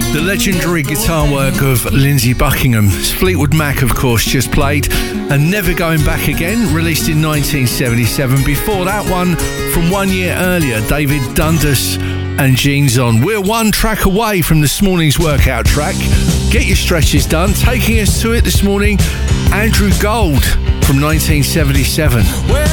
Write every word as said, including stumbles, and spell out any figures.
The legendary guitar work of Lindsey Buckingham. Fleetwood Mac, of course, just played. And Never Going Back Again, released in nineteen seventy-seven. Before that one, from one year earlier, David Dundas and Jeans On. We're one track away from this morning's workout track. Get your stretches done. Taking us to it this morning, Andrew Gold from nineteen seventy-seven.